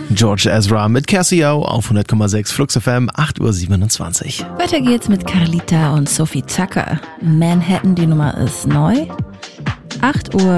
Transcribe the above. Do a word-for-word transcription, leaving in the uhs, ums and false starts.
George Ezra mit Casio auf hundert Komma sechs Flux F M, acht Uhr siebenundzwanzig. Weiter geht's mit Carlita und Sophie Tucker. Manhattan, die Nummer ist neu. acht Uhr